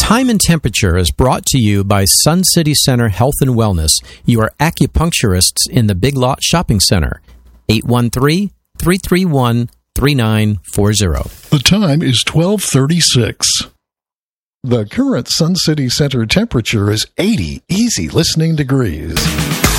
Time and Temperature is brought to you by Sun City Center Health and Wellness, your acupuncturists in the Big Lot Shopping Center. 813-331-3940. The time is 12:36. The current Sun City Center temperature is 80 easy listening degrees.